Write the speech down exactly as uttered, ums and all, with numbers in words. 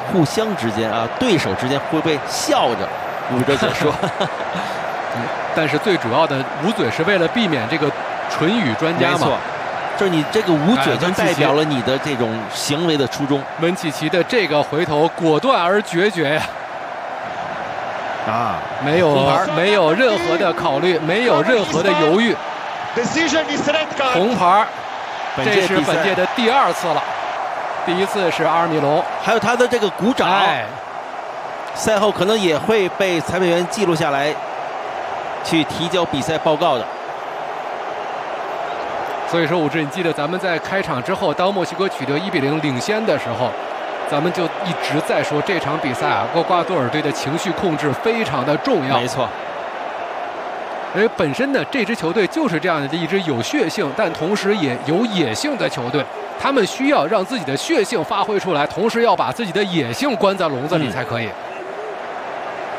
互相之间啊，对手之间会不会笑着？吴哲解说。 但是最主要的，捂嘴是为了避免这个唇语专家嘛。 没错，就是你这个捂嘴就代表了你的这种行为的初衷。 温契奇的这个回头果断而决绝呀！ 啊， 没有没有任何的考虑，没有任何的犹豫。红牌，这是本届的第二次了。第一次是阿尔米隆， 还有他的这个鼓掌， 哎， 赛后可能也会被裁判员记录下来，去提交比赛报告的。 所以说，武志，你记得咱们在开场之后，当墨西哥取得一比零领先的时候，咱们就一直在说这场比赛啊，厄瓜多尔队的情绪控制非常的重要。 没错。 因为本身呢，这支球队就是这样的一支有血性，但同时也有野性的球队。他们需要让自己的血性发挥出来，同时要把自己的野性关在笼子里才可以。嗯